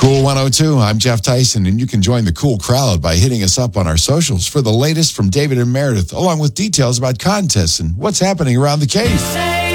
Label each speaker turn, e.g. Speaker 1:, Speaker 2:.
Speaker 1: Cool 102, I'm Jeff Tyson, and you can join the cool crowd by hitting us up on our socials for the latest from David and Meredith, along with details about contests and what's happening around the cave.